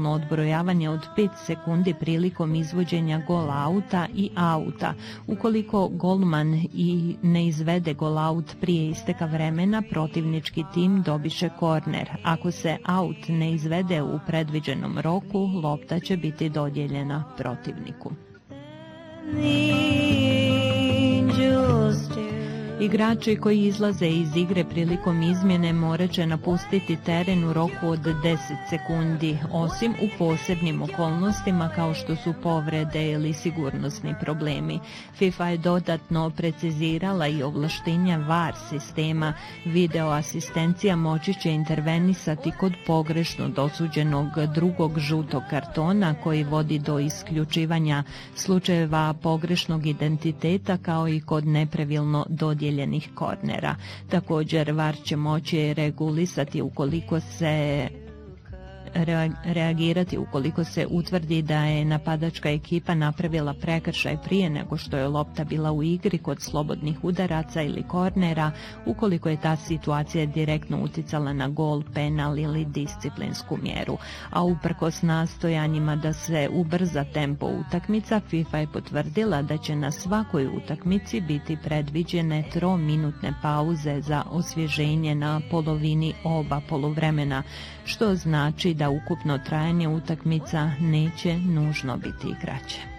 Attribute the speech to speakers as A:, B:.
A: maksimalno odbrojavanje od 5 sekundi prilikom izvođenja gol auta i auta. Ukoliko golman i ne izvede gol aut prije isteka vremena, protivnički tim dobiše korner. Ako se aut ne izvede u predviđenom roku, lopta će biti dodijeljena protivniku. Igrači koji izlaze iz igre prilikom izmjene morat će napustiti teren u roku od 10 sekundi, osim u posebnim okolnostima kao što su povrede ili sigurnosni problemi. FIFA je dodatno precizirala i ovlaštenja VAR sistema. Video asistencija moći će intervenisati kod pogrešno dosuđenog drugog žutog kartona koji vodi do isključivanja, slučajeva pogrešnog identiteta kao i kod nepravilno dodijeljenih kornera. Također VAR će moći regulisati reagirati ukoliko se utvrdi da je napadačka ekipa napravila prekršaj prije nego što je lopta bila u igri kod slobodnih udaraca ili kornera, ukoliko je ta situacija direktno uticala na gol, penal ili disciplinsku mjeru. A uprkos nastojanjima da se ubrza tempo utakmica, FIFA je potvrdila da će na svakoj utakmici biti predviđene 3-minutne pauze za osvježenje na polovini oba poluvremena, što znači da ukupno trajanje utakmica neće nužno biti kraće.